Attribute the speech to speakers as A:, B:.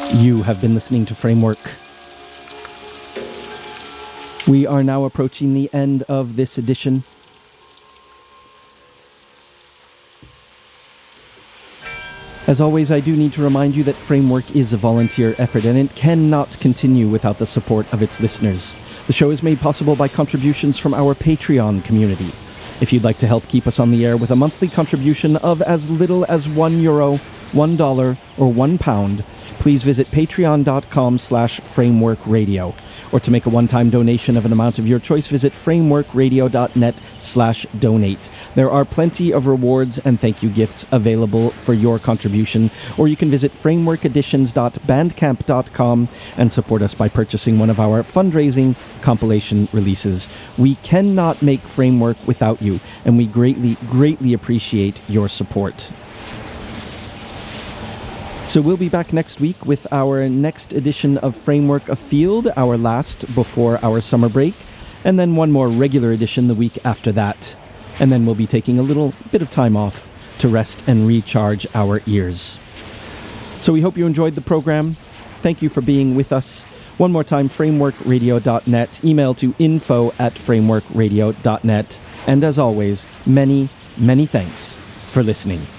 A: You have been listening to Framework. We are now approaching the end of this edition. As always, I do need to remind you that Framework is a volunteer effort and it cannot continue without the support of its listeners. The show is made possible by contributions from our Patreon community. If you'd like to help keep us on the air with a monthly contribution of as little as €1, $1, or £1, please visit patreon.com/frameworkradio. Or to make a one-time donation of an amount of your choice, visit frameworkradio.net/donate. There are plenty of rewards and thank you gifts available for your contribution. Or you can visit frameworkeditions.bandcamp.com and support us by purchasing one of our fundraising compilation releases. We cannot make Framework without you, and we greatly, greatly appreciate your support. So we'll be back next week with our next edition of Framework Afield, our last before our summer break, and then one more regular edition the week after that. And then we'll be taking a little bit of time off to rest and recharge our ears. So we hope you enjoyed the program. Thank you for being with us. One more time, frameworkradio.net, email to info@frameworkradio.net. And as always, many, many thanks for listening.